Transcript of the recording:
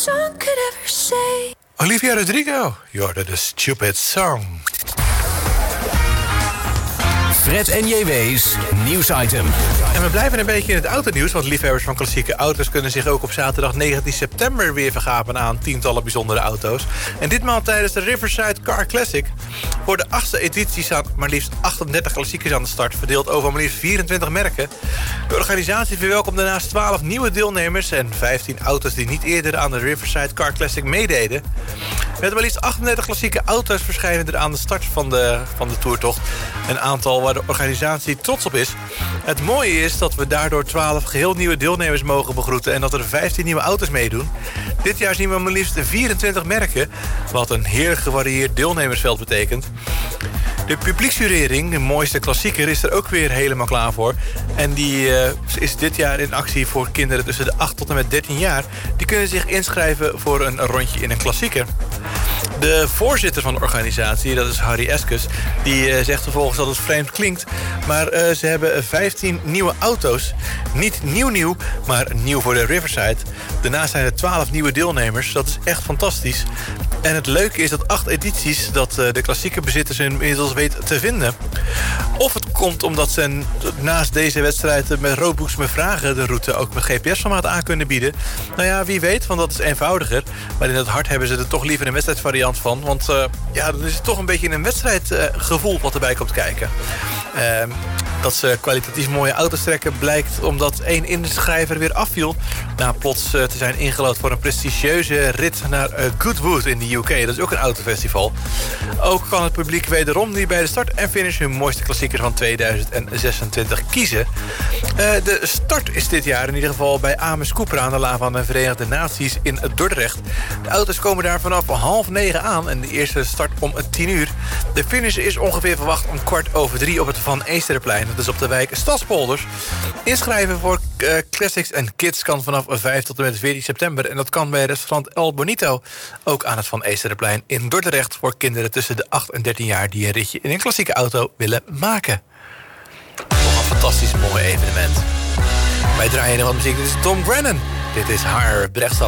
song could ever say. Olivia Rodrigo, you're the stupid song. Fred en JW's nieuwsitem. En we blijven een beetje in het autonieuws, want liefhebbers van klassieke auto's kunnen zich ook op zaterdag 19 september weer vergapen aan tientallen bijzondere auto's. En ditmaal tijdens de Riverside Car Classic. Voor de 8e editie staan maar liefst 38 klassiekers aan de start, verdeeld over maar liefst 24 merken. De organisatie verwelkomt daarnaast 12 nieuwe deelnemers en 15 auto's die niet eerder aan de Riverside Car Classic meededen. Met maar liefst 38 klassieke auto's verschijnen er aan de start van de toertocht. Een aantal waar de organisatie trots op is. Het mooie is dat we daardoor 12 geheel nieuwe deelnemers mogen begroeten en dat er 15 nieuwe auto's meedoen. Dit jaar zien we maar liefst 24 merken, wat een heerlijk gevarieerd deelnemersveld betekent. De publieksjurering, de mooiste klassieker, is er ook weer helemaal klaar voor. En die is dit jaar in actie voor kinderen tussen de 8 tot en met 13 jaar. Die kunnen zich inschrijven voor een rondje in een klassieker. De voorzitter van de organisatie, dat is Harry Eskes, die zegt vervolgens dat het vreemd klinkt. Maar ze hebben 15 nieuwe auto's. Niet nieuw, maar nieuw voor de Riverside. Daarnaast zijn er 12 nieuwe deelnemers. Dat is echt fantastisch. En het leuke is dat 8 edities dat de klassieke bezitters inmiddels weet te vinden. Of het komt omdat ze naast deze wedstrijden met roodboeks met vragen de route ook met GPS-formaat aan kunnen bieden. Nou ja, wie weet, want dat is eenvoudiger. Maar in het hart hebben ze er toch liever een wedstrijdvariant van. Want dan is het toch een beetje een wedstrijdgevoel wat erbij komt kijken. Dat ze kwalitatief mooie auto's trekken blijkt omdat één inschrijver weer afviel na plots te zijn ingelood voor een prestigieuze rit naar Goodwood in de UK. Dat is ook een autofestival. Ook kan het publiek wederom nu bij de start en finish hun mooiste klassieker van 2026 kiezen. De start is dit jaar in ieder geval bij Ames Cupra aan de Laan van de Verenigde Naties in Dordrecht. De auto's komen daar vanaf 8:30 aan en de eerste start om 10 uur. De finish is ongeveer verwacht om 2:15 op het Van Eesterplein. Dat is op de wijk Stadspolders. Inschrijven voor Classics en Kids kan vanaf 5 tot en met 14 september. En dat kan bij restaurant El Bonito, ook aan het Van Eesterplein in Dordrecht, voor kinderen tussen de 8 en 13 jaar die een ritje in een klassieke auto willen maken. Nog een fantastisch mooi evenement. Wij draaien nog wat muziek. Dit is Tom Brennan. Dit is haar Brechtstal.